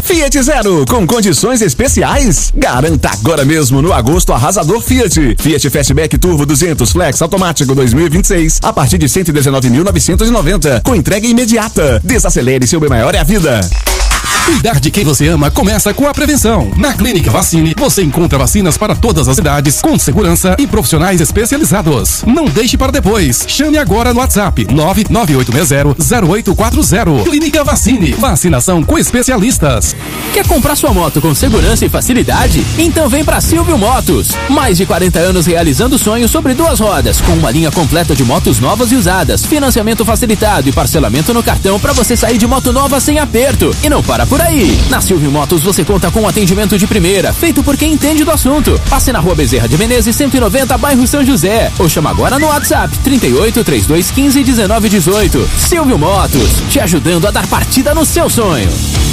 Fiat Zero, com condições especiais? Garanta agora mesmo no agosto arrasador Fiat. Fiat Fastback Turbo 200 Flex automático 2026 a partir de 119.990, com entrega imediata. Desacelere, seu bem maior é a vida. Cuidar de quem você ama começa com a prevenção. Na Clínica Vacine, você encontra vacinas para todas as idades, com segurança e profissionais especializados. Não deixe para depois. Chame agora no WhatsApp 99860-0840. Clínica Vacine. Vacinação com especialistas. Quer comprar sua moto com segurança e facilidade? Então vem pra Silvio Motos. Mais de 40 anos realizando sonhos sobre duas rodas, com uma linha completa de motos novas e usadas, financiamento facilitado e parcelamento no cartão para você sair de moto nova sem aperto. E não para por aí. Na Silvio Motos você conta com um atendimento de primeira, feito por quem entende do assunto. Passe na Rua Bezerra de Menezes 190, bairro São José, ou chama agora no WhatsApp 38 3215 1918. Silvio Motos, te ajudando a dar partida no seu sonho.